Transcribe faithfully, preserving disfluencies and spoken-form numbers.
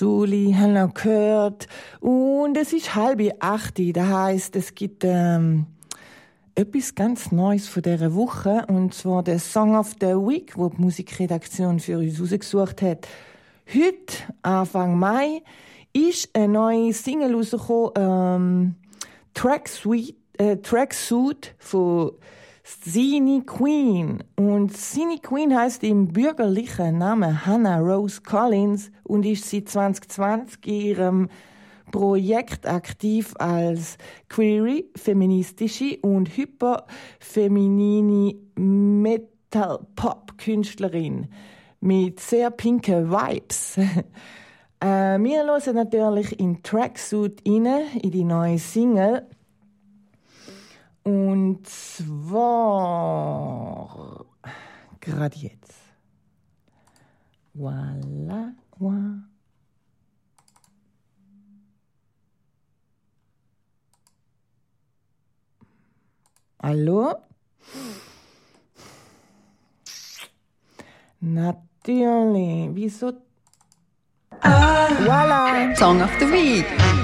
Suli, haben noch gehört. Und es ist halb acht. Das heisst, es gibt ähm, etwas ganz Neues von dieser Woche. Und zwar der Song of the Week, wo die Musikredaktion für uns rausgesucht hat. Heute, Anfang Mai, ist eine neue Single rausgekommen, ähm, Tracksuit, äh, Tracksuit von Sini Queen. Und Sini Queen heisst im bürgerlichen Namen Hannah Rose Collins und ist seit zwanzig zwanzig in ihrem Projekt aktiv als queere, feministische und hyperfeminine Metal-Pop-Künstlerin mit sehr pinken Vibes. äh, wir hören natürlich in Tracksuit rein, in die neue Single. Und zwar gerade jetzt. Voila, voila. Hallo? Natürlich. Wieso? Ah, voila. Song of the Week.